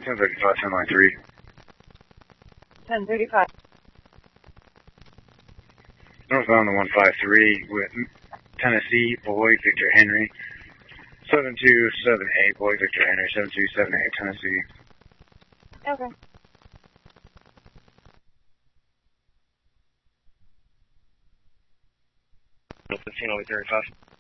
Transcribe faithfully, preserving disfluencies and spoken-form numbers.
ten thirty-five, ten line three. ten thirty-five. Northbound the one five three with Tennessee, Boyd, Victor Henry. seven two seven eight, Boyd, Victor Henry, seven two seven eight, Tennessee. Okay. fifteen oh eight thirty-five.